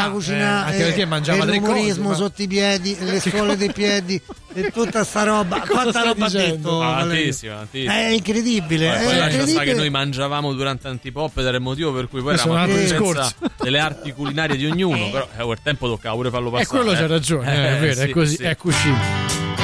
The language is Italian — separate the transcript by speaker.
Speaker 1: la cucina,
Speaker 2: anche perché mangiava
Speaker 1: l'umorismo
Speaker 2: cose,
Speaker 1: sotto i piedi, le suole dei piedi e tutta sta roba. Quanta roba ha detto?
Speaker 3: Tantissima.
Speaker 1: È incredibile.
Speaker 3: Poi lascia sta che noi mangiavamo durante Antipop ed era il motivo per cui poi eravamo a conoscenza delle arti culinarie di ognuno, però quel tempo toccava pure farlo passare.
Speaker 2: E quello c'ha ragione, è vero,
Speaker 3: sì,
Speaker 2: è così,
Speaker 3: sì.
Speaker 2: è così.